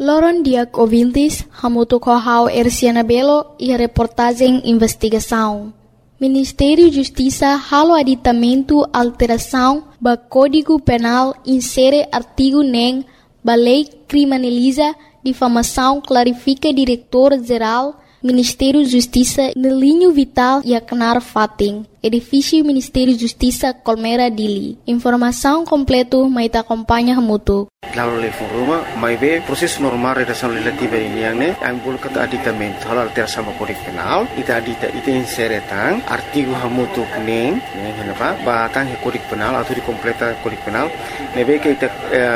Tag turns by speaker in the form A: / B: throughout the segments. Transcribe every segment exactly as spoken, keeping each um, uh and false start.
A: Loron Diak ouvintes, hamuto kohau Erciana Belo e a reportagem investigação. Ministério da Justiça halo aditamento alteração ba Código Penal insere artigo nem ba lei criminaliza difamação clarifica diretor-geral Ministério da Justiça no linho vital e acnar fating. Edifício Ministério da Justiça Colmeira Dili. Informação completo mais acompanha hamuto.
B: Lalu level rumah, mai be proses normal redação legislativa ini yang ne, yang boleh kata aditamento halal terasa sama Kode Penal, ita adita ita inseretang artigo hamutu neng, neng kenapa? Batang he Kode Penal atau di completa Kode Penal, nebe ke ita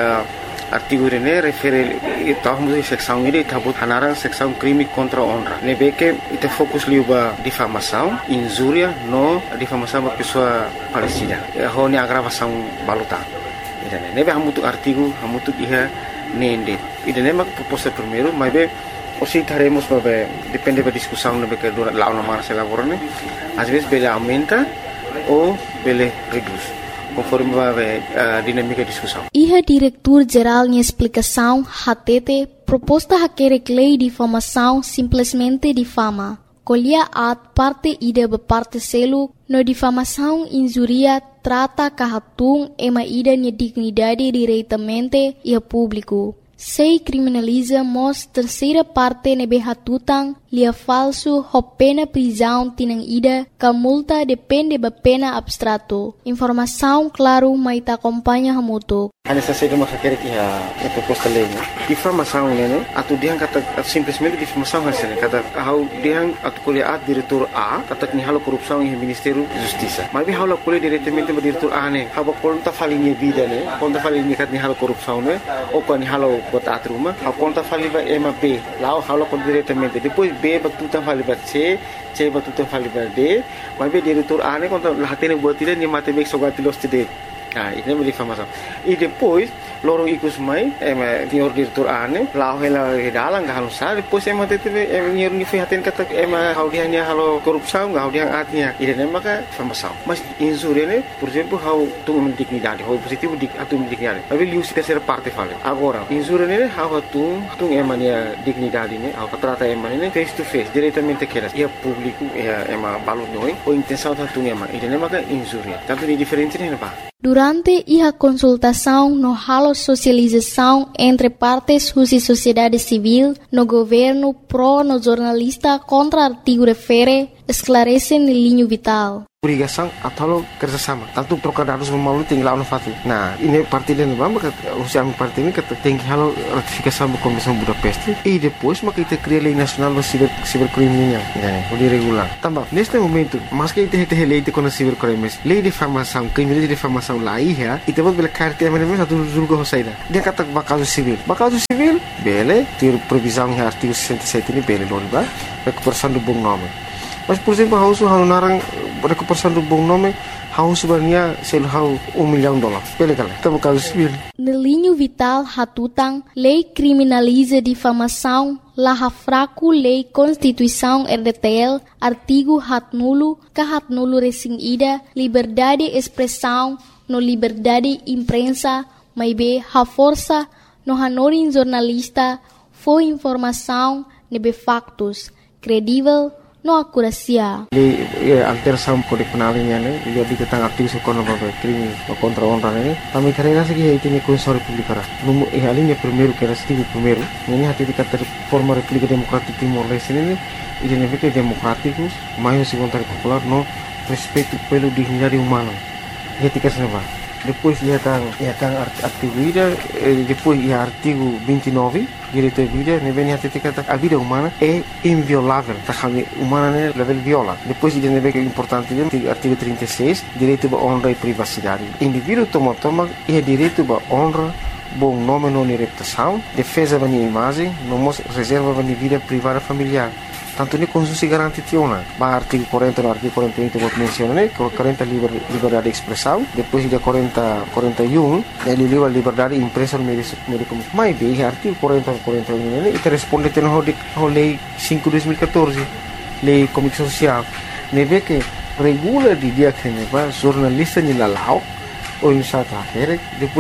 B: artigo ini refere ita hamutu seksão ini ita but hanarang seksão crime contra honra. Nebe ke ita fokus liuba difamação, injuria no difamação ba pessoa falecida. Honi agravação balutang. Idane nebe hamutu artigo hamutu iha nende idane mak proposta primeiro mas be osi taremos babe depende da discussão nebe que dura lá uma marcha laborane às vezes bele aumenta ou bele reduz conforme babe a dinâmica da discussão.
A: Iha diretor geral em explicação hatete proposta hakere lei de difamação simplesmente difama. Colhia at parte ida be parte selo no difamação injuria trata kahatung ema ida nia dignidade diretamente e a público. Sei criminaliza mos terceira parte nebe hatutang lia falso ho pena prisão tinang ida ka multa depende ba pena abstrato. Informação claro mai ta acompanha hamuto.
B: Ana sa sega mas querer que a a proposta lei, difamação né, atu diang kata simplesmente difamação hasil kata how diang atu kuliah at diretor A kata ni halo korupsão em Ministério da Justiça. Mas bi halo kuliah diretamente ba diretor A né, haba conta falinha vida né, conta falinha kat ni halo korupsão né, ou kan ni halo bot atruma, a conta faliba ema B, lá halo kon diretamente. Depois B ba tutan faliba C, C ba tutan faliba D, mas bi diretor A né conta lahatene buat dia ni matemek sogati los tide. Ah, ini menjadi difamação. E depois, lorong ikus mai, ema senhor diretor ane, lau hela dalang gak halus sah. Depois ema tete ema nyer ni fihatin kata ema hau dia nya halo korupsão, gak hau dia atnya. Ide nema ka difamação. Mas insure ne, por exemplo, hau tu dignidade, hau positivo dik atu dignidade. Tapi liu si terceira parte fale. Agora, insure ne hau tu tu ema nia dignidade ne, hau trata ema ne face to face, diretamente keras. Ia público, ia ema balut noi, o intenção tu ema. Ide nema ka insure. Tanto ni diferente ne pa.
A: Durante a consultação no halo socialização entre partes e sociedade civil, no governo pro no jornalista contra artigo refere, esclarece no linho vital.
B: Obrigação atau kerjasama. Tanto trocar dados melalui tinggal on fatu. Nah, ini parti dan bamba kata usia parti ini kata tinggi halo ratifikasi sama Komisi Budapest. E depois maka kita cria lei nasional do ciber cibercriminal, ya, boleh regular. Tambah, neste momento, mas que kita kita lei de com cibercrimes, lei de difamação, crime de difamação lá ia, e depois bela carta mas mesmo satu julga hosaida. Dia kata bakal civil. Bakal civil, bele, ter previsão em artigo sessenta e sete ini bele loriba, recuperação do bom nome. Mas, por exemplo, hau su hau narang recuperação do bom nome, hau sebenarnya sel hau um milhão de dólares. Pele kala, tá bakal civil.
A: No linho vital hatutang, lei criminaliza difamação, laha fraco lei Constituição R D T L, artigo hat nulo, ka hat nulo resing ida, liberdade expressão, no liberdade imprensa, mai be ha força, no hanorin jornalista, foi informação, nebe factos, credível, no akurasia.
B: Di ya, alteração Kode Penal ini ne, dia diketang aktif sekolah bapak krimi contra honra ne. Kami karena segi itu ni Konstitusi Republik Ara. Numu eh alinya primeiro que era artigo primeiro. Ini hati dikata forma República Democrática Timor Leste ini, ini negara democráticos, mais se vontade popular no respeito pelo dignidade humana. Ia tika senapa. Depois ia tang ia tang artigo ida, depois ia artigo vinte e nove, direito à vida, ne vem hati tika a vida humana é inviolável. Tá kami humana ne level viola. Depois ia ne vem importante dia artigo trinta e seis, direito à honra e privacidade. Indivíduo toma toma ia direito à honra, bom nome não reputação, defesa da imagem, não reserva da vida privada familiar. Tanto ni Constitusi garanti tiona. Ba artigo quarenta no artigo quarenta e um vou mencionar, né? quarenta liber, liberdade de expressão, depois de quarenta, quarenta e um, ele livre liberdade de imprensa no meio de comunicação. Mas bem, artigo quarenta, quarenta e um, né? E responde tendo a lei cinco de dois mil e quatorze, lei comunicação social. Ne vê que regula de dia que ne va jornalista ni lalau ou em South Africa, depois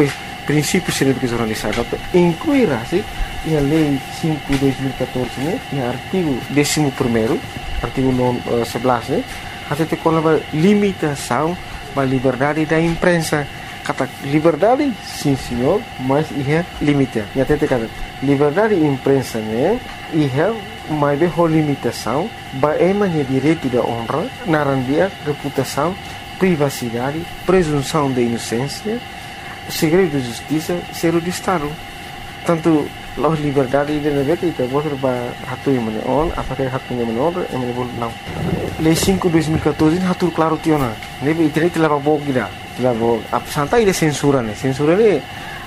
B: princípios de educação jornalística incluirá-se a Lei cinco de dois mil e catorze, né, e artigo décimo primeiro, artigo sebelas, né, até ter com a limitação da liberdade da imprensa. Kata liberdade, sim senhor, mas é limite. E até ter kata liberdade da imprensa, né, é mais bem a limitação, é manhã direito da honra, narandia, reputação, privacidade, presunção de inocência, segredo de justiça, segredo de Estado. Tanto a liberdade de negócio itu boleh berhatu yang mana on, apakah hak punya mana on, yang mana boleh não. Lei cinco de dois mil e catorze hatu claro tiona. Nebe internet telah bawa kita, telah bawa. Apa santai dia censura ni, censura ni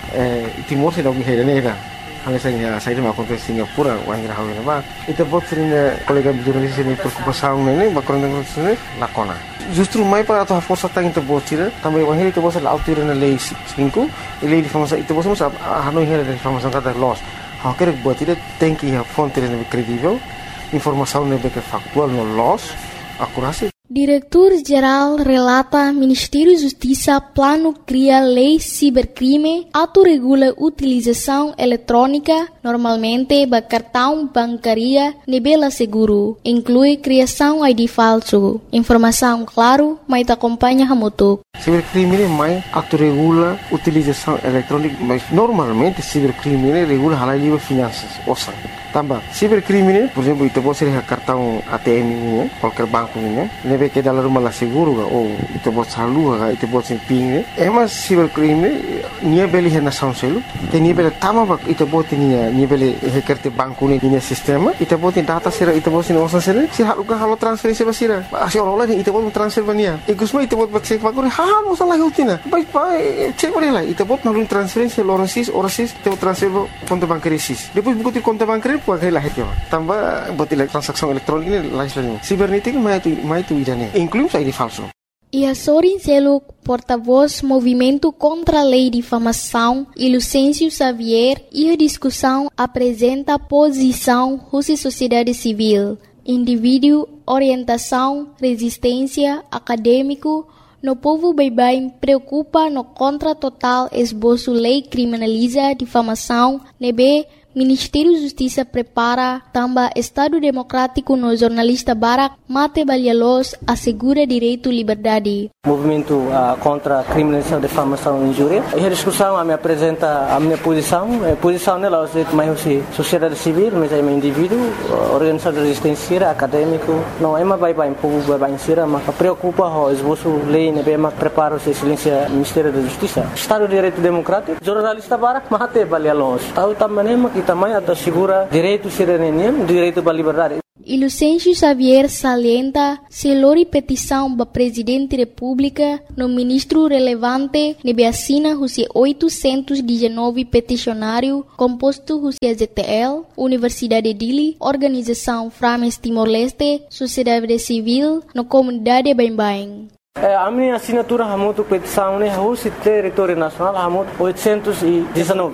B: Timor se lagi hera ni dah. Hanya saya saya dah makan Singapura, orang yang hawi nama. Itu buat sering kolega jurnalis ini berkumpul ni, bakal dengan sini lakona. Justru mai para atau força tá então botira também o ele teve a altura na lei cinco e lei de informação itu bos mas hanoi hele de informação cada loss ha quer botira tem que a fonte é credível informação não é factual no loss akurasi.
A: Diretor-Geral relata Ministério da Justiça plano cria lei cibercrime, autorregula utilização eletrônica, normalmente ba cartão bancaria nebela seguro, inclui criação I D falso. Informação claro, mas te acompanha hamutuk.
B: Cibercrime mais autorregula utilização eletrônica, mas normalmente cibercrime regula halal livre finanças, ouça. Tambah, cibercrime, por exemplo, itu pode ser cartão A T M ini, qualquer banco ini, nebe que dalam rumah lah seguro, ou itu pode salur, itu pode ser ping. Emas cibercrime, nia beli hena sound selu, que nia beli tama bak, itu pode nia nia beli hekerte banco ini nia sistema, itu pode data sera, itu pode nia osan sera, si haluka halu transferensi basira, asyik orang lain itu pode transfer bania, ikusma itu pode cek banco, ha, osan lagi utina, baik baik, cek balik lah, itu pode nalun transferensi, orang sis, orang sis, itu transfer konto bancaria sis, depois buku ti konto bancaria Puagai lah itu, tambah buat transaksi elektronik ini lain cibernética mais itu mais itu idane, inclui I D falso.
A: E a Sorin Seluk, porta-voz Movimento contra a Lei de Difamação, e Lucêncio Xavier, e a discussão apresenta a posição Rússia Sociedade Civil, indivíduo, orientação, resistência, acadêmico, no povo bem-bem preocupa no contra total esboço lei criminaliza difamação, nebe Ministério da Justiça prepara também Estado Democrático no jornalista Barak Mate Balhalos assegura direito à liberdade.
C: Movimento uh, contra a criminalização, difamação e injúria. E a discussão a me apresenta a minha posição. A posição nela é mais sociedade civil, mas é um indivíduo, organização de resistência, acadêmico. Não é mais bem povo bem bem mas preocupa o esboço lei, né, mas prepara o silêncio Ministério da Justiça. Estado de Direito Democrático, jornalista Barak Mate Balhalos. Tahu também que também assegura direito cidadania, direito à liberdade.
A: E Lucêncio Xavier salienta se lori petição para Presidente da República no ministro relevante nebe assina os oitocentos e dezenove peticionário composto os Z T L, Universidade de Dili, Organização Frames Timor-Leste, Sociedade Civil, no Comunidade Bem-Bem.
C: A minha assinatura é muito petição, né? O território nacional é oitocentos e dezenove.